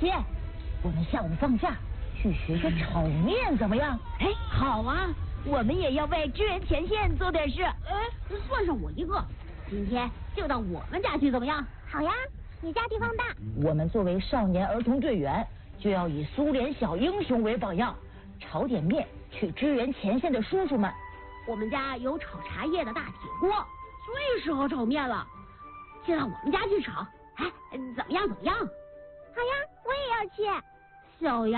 姐，我们下午放假去学学炒面怎么样？ 哎，好啊，我们也要为支援前线做点事。 哎，算上我一个，今天就到我们家去怎么样？ 好呀，你家地方大。 我们作为少年儿童队员，就要以苏联小英雄为榜样，炒点面去支援前线的叔叔们。 我们家有炒茶叶的大铁锅，最适合炒面了，就到我们家去炒。哎，怎么样？ 好呀，我也要去。 小杨。